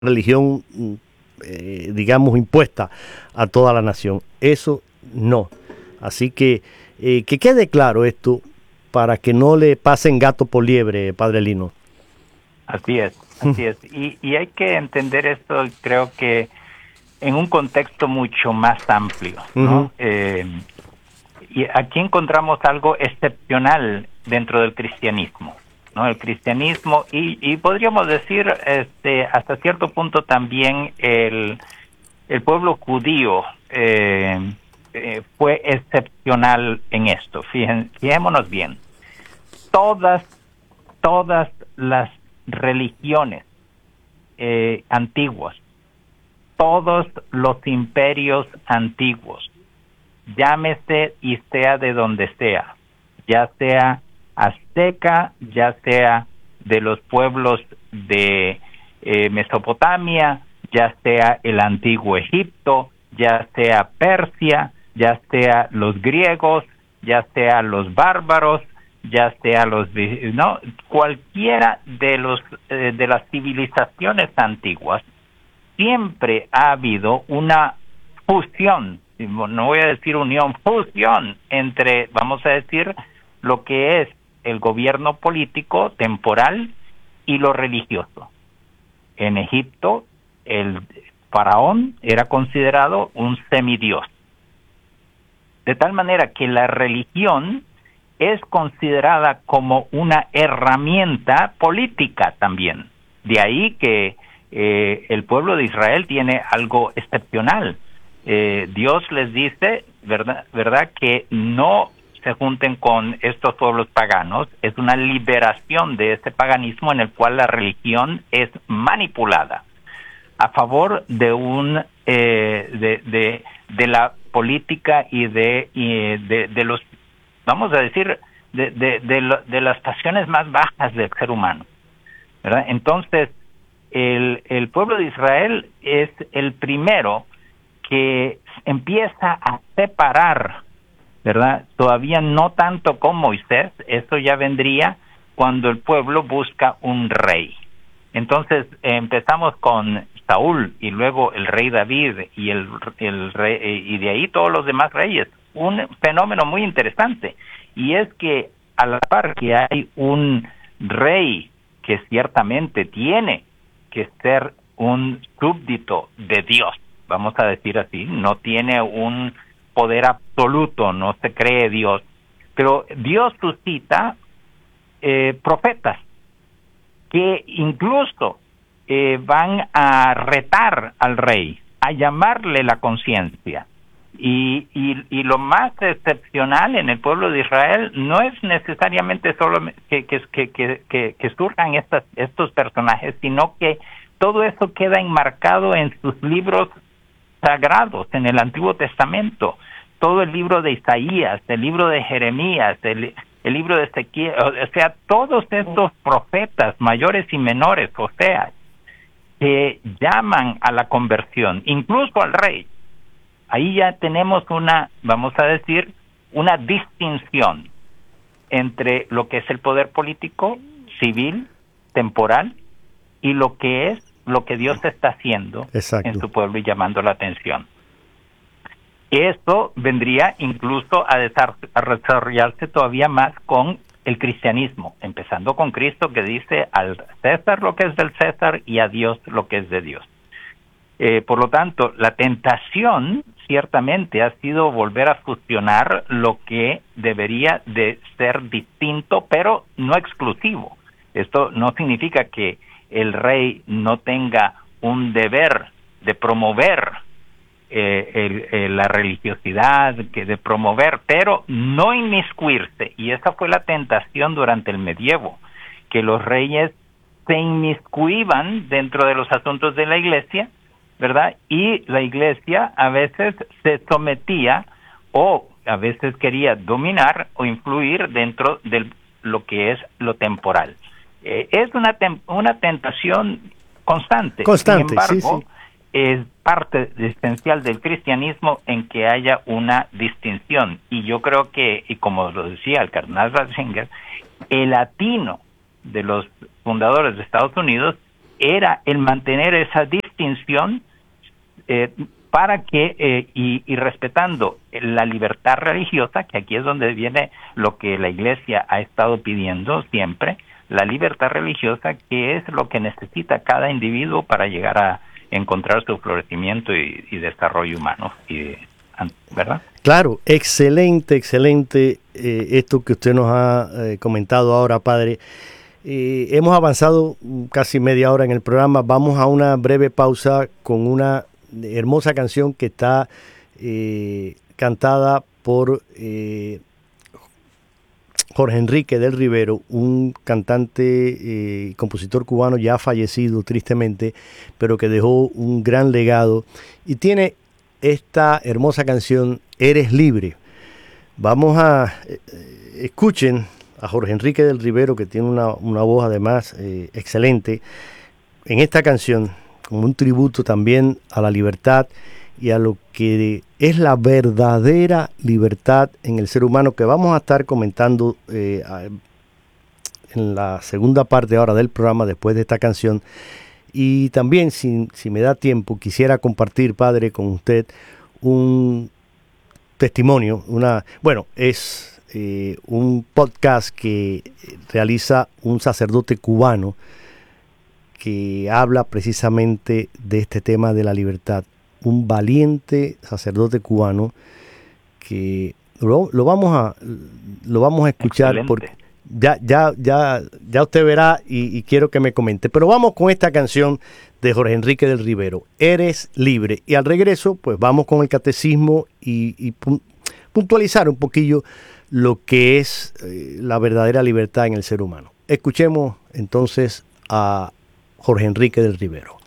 religión, digamos, impuesta a toda la nación. Eso no. Así que quede claro esto para que no le pasen gato por liebre, Padre Lino. Así es, así es. Y hay que entender esto, creo que en un contexto mucho más amplio, ¿no? Y aquí encontramos algo excepcional dentro del cristianismo, ¿no? El cristianismo y podríamos decir hasta cierto punto también el pueblo judío fue excepcional en esto. Fijémonos bien. Todas las religiones antiguas, todos los imperios antiguos, llámese y sea de donde sea, ya sea azteca, ya sea de los pueblos de Mesopotamia, ya sea el antiguo Egipto, ya sea Persia, ya sea los griegos, ya sea los bárbaros, ya sea cualquiera de las civilizaciones antiguas, siempre ha habido una fusión, no voy a decir unión, fusión entre, vamos a decir, lo que es el gobierno político temporal y lo religioso. En Egipto, el faraón era considerado un semidios. De tal manera que la religión es considerada como una herramienta política también. De ahí que el pueblo de Israel tiene algo excepcional. Dios les dice, ¿verdad? Que no se junten con estos pueblos paganos. Es una liberación de ese paganismo en el cual la religión es manipulada a favor de de la política y de los, vamos a decir, de las pasiones más bajas del ser humano, ¿verdad? Entonces, el pueblo de Israel es el primero que empieza a separar, ¿verdad? Todavía no tanto con Moisés, eso ya vendría cuando el pueblo busca un rey. Entonces, empezamos con Saúl y luego el rey David y el rey, y de ahí todos los demás reyes. Un fenómeno muy interesante, y es que a la par que hay un rey que ciertamente tiene que ser un súbdito de Dios, vamos a decir así, no tiene un poder absoluto, no se cree Dios, pero Dios suscita profetas que incluso van a retar al rey, a llamarle la conciencia. Y lo más excepcional en el pueblo de Israel no es necesariamente solo que surjan estos personajes, sino que todo eso queda enmarcado en sus libros sagrados, en el Antiguo Testamento. Todo el libro de Isaías, el libro de Jeremías, el libro de Ezequiel, o sea, todos estos profetas mayores y menores, o sea, que llaman a la conversión, incluso al rey. Ahí ya tenemos vamos a decir, una distinción entre lo que es el poder político, civil, temporal, y lo que Dios está haciendo en su pueblo y llamando la atención. Esto vendría incluso a desarrollarse todavía más con el cristianismo, empezando con Cristo, que dice al César lo que es del César y a Dios lo que es de Dios. Por lo tanto, la tentación ciertamente ha sido volver a fusionar lo que debería de ser distinto, pero no exclusivo. Esto no significa que el rey no tenga un deber de promover la religiosidad, de promover, pero no inmiscuirse. Y esa fue la tentación durante el medievo, que los reyes se inmiscuían dentro de los asuntos de la iglesia, ¿verdad? Y la iglesia a veces se sometía o a veces quería dominar o influir dentro de lo que es lo temporal. Es una tentación constante. Sin embargo, sí. Es parte esencial del cristianismo en que haya una distinción. Y yo creo que, y como lo decía el cardenal Ratzinger, el atino de los fundadores de Estados Unidos era el mantener esa distinción para que, y respetando la libertad religiosa, que aquí es donde viene lo que la Iglesia ha estado pidiendo siempre, la libertad religiosa, que es lo que necesita cada individuo para llegar a encontrar su florecimiento y desarrollo humano, ¿verdad? Claro, excelente, excelente esto que usted nos ha comentado ahora, padre. Hemos avanzado casi media hora en el programa. Vamos a una breve pausa con una hermosa canción que está cantada por Jorge Enrique del Rivero, un cantante y compositor cubano ya fallecido tristemente, pero que dejó un gran legado y tiene esta hermosa canción, Eres Libre. Vamos a escuchen a Jorge Enrique del Rivero, que tiene una voz además excelente, en esta canción, como un tributo también a la libertad y a lo que es la verdadera libertad en el ser humano, que vamos a estar comentando en la segunda parte ahora del programa, después de esta canción. Y también, si me da tiempo, quisiera compartir, padre, con usted un testimonio, es un podcast que realiza un sacerdote cubano que habla precisamente de este tema de la libertad. Un valiente sacerdote cubano que lo vamos a escuchar. Excelente. Porque ya usted verá y quiero que me comente. Pero vamos con esta canción de Jorge Enrique del Rivero, Eres Libre. Y al regreso, pues vamos con el catecismo y puntualizar un poquillo lo que es la verdadera libertad en el ser humano. Escuchemos entonces a Jorge Enrique del Rivero.